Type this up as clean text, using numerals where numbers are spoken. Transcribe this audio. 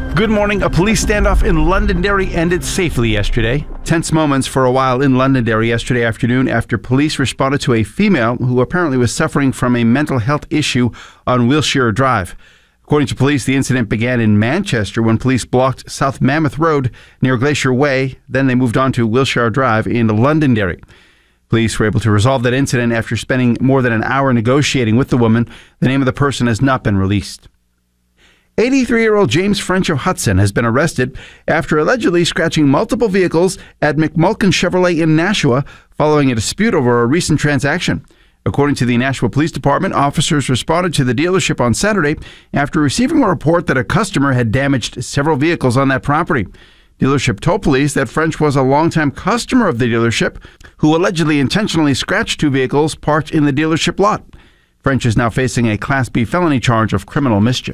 Good morning. A police standoff in Londonderry ended safely yesterday. Tense moments for a while in Londonderry yesterday afternoon after police responded to a female who apparently was suffering from a mental health issue on Wilshire Drive. According to police, the incident began in Manchester when police blocked South Mammoth Road near Glacier Way. Then they moved on to Wilshire Drive in Londonderry. Police were able to resolve that incident after spending more than an hour negotiating with the woman. The name of the person has not been released. 83-year-old James French of Hudson has been arrested after allegedly scratching multiple vehicles at McMulkin Chevrolet in Nashua following a dispute over a recent transaction. According to the Nashua Police Department, officers responded to the dealership on Saturday after receiving a report that a customer had damaged several vehicles on that property. Dealership told police that French was a longtime customer of the dealership who allegedly intentionally scratched two vehicles parked in the dealership lot. French is now facing a Class B felony charge of criminal mischief.